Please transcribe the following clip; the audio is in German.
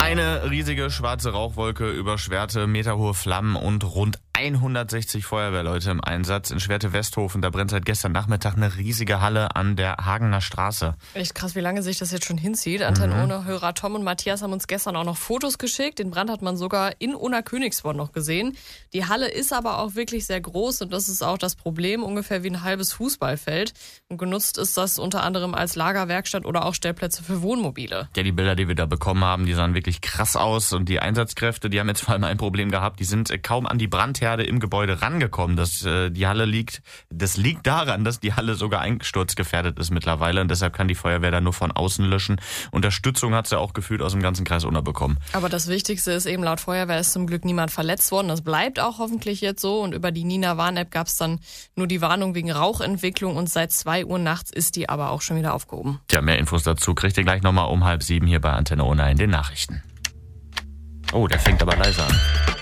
Eine riesige schwarze Rauchwolke, überschwerte meterhohe Flammen und rund 160 Feuerwehrleute im Einsatz. In Schwerte-Westhofen, da brennt seit gestern Nachmittag eine riesige Halle an der Hagener Straße. Echt krass, wie lange sich das jetzt schon hinzieht. Antenne-Hörer Tom und Matthias haben uns gestern auch noch Fotos geschickt. Den Brand hat man sogar in Unna-Königsborn noch gesehen. Die Halle ist aber auch wirklich sehr groß und das ist auch das Problem, ungefähr wie ein halbes Fußballfeld. Und genutzt ist das unter anderem als Lagerwerkstatt oder auch Stellplätze für Wohnmobile. Ja, die Bilder, die wir da bekommen haben, die sahen wirklich krass aus. Und die Einsatzkräfte, die haben jetzt vor allem ein Problem gehabt. Die sind kaum an die Brandherde im Gebäude rangekommen. Die Halle liegt daran, dass die Halle sogar einsturzgefährdet ist mittlerweile. Und deshalb kann die Feuerwehr da nur von außen löschen. Unterstützung hat sie auch gefühlt aus dem ganzen Kreis Unna bekommen. Aber das Wichtigste ist eben, laut Feuerwehr ist zum Glück niemand verletzt worden. Das bleibt auch hoffentlich jetzt so. Und über die Nina-Warn-App gab es dann nur die Warnung wegen Rauchentwicklung. Und seit 2 Uhr nachts ist die aber auch schon wieder aufgehoben. Tja, mehr Infos dazu kriegt ihr gleich nochmal um 6:30 hier bei Antenne Unna in den Nachrichten. Oh, der fängt aber leise an.